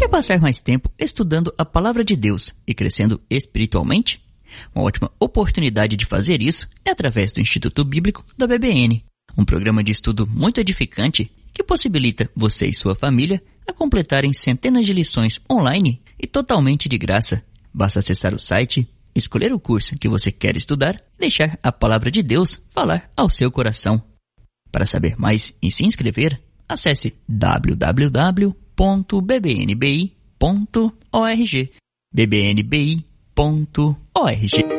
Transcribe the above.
Quer passar mais tempo estudando a Palavra de Deus e crescendo espiritualmente? Uma ótima oportunidade de fazer isso é através do Instituto Bíblico da BBN, um programa de estudo muito edificante que possibilita você e sua família a completarem centenas de lições online e totalmente de graça. Basta acessar o site, escolher o curso que você quer estudar e deixar a Palavra de Deus falar ao seu coração. Para saber mais e se inscrever, acesse www.bbnbi.org. bbnbi.org.